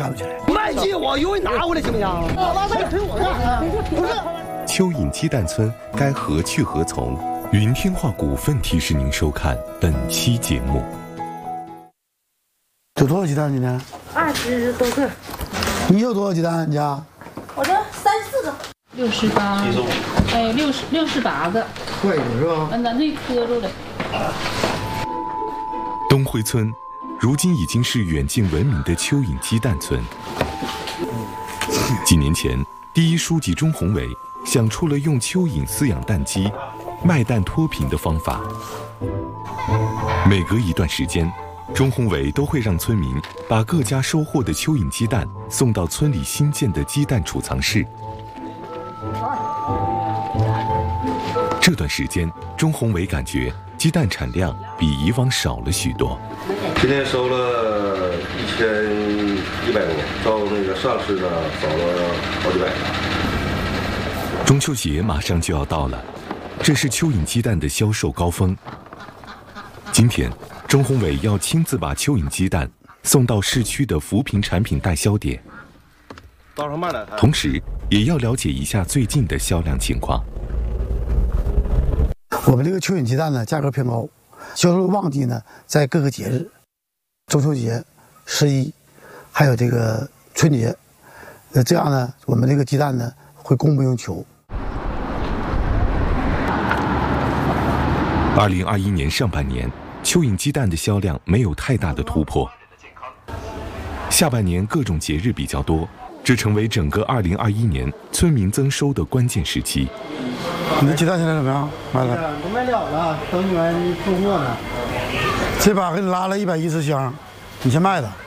干不起来。 卖鸡我有人拿过来行不行？拉这个腿我干啥？不是。 蚯蚓鸡蛋村该何去何从？云天化股份提示您收看本期节目。 有多少鸡蛋今天 ？20多个。 你有多少鸡蛋？你家？ 我这34个。68，哎，68个。 坏的是吧？ 那磕住了。 东辉村，如今已经是远近闻名的蚯蚓鸡蛋村。几年前，第一书记钟宏伟想出了用蚯蚓饲养蛋鸡、卖蛋脱贫的方法。每隔一段时间，钟宏伟都会让村民把各家收获的蚯蚓鸡蛋送到村里新建的鸡蛋储藏室。这段时间，钟宏伟感觉鸡蛋产量比以往少了许多。 今天收了1100多个，照那个上市的少了好几百个。 中秋节马上就要到了，这是蚯蚓鸡蛋的销售高峰。今天，钟宏伟要亲自把蚯蚓鸡蛋送到市区的扶贫产品代销点，同时也要了解一下最近的销量情况。 我们这个蚯蚓鸡蛋呢，价格偏高，销售旺季呢在各个节日，中秋节、11，还有这个春节，这样呢，我们这个鸡蛋呢会供不应求。 2021年上半年，蚯蚓鸡蛋的销量没有太大的突破。下半年各种节日比较多，这成为整个2021年村民增收的关键时期。 你的鸡蛋现在怎么样？卖了？ 都卖了了，等你们送货呢。 这把给你拉了110箱，你先卖的。